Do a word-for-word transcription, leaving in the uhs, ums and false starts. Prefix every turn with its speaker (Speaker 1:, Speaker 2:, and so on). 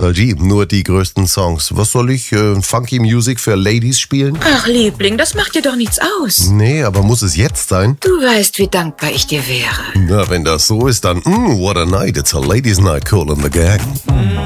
Speaker 1: Nostalgie, nur die größten Songs. Was soll ich, äh, Funky Music für Ladies spielen?
Speaker 2: Ach, Liebling, das macht dir doch nichts aus.
Speaker 1: Nee, aber muss es jetzt sein?
Speaker 2: Du weißt, wie dankbar ich dir wäre.
Speaker 1: Na, wenn das so ist, dann, mm, what a night, it's a ladies night, cool in the gang.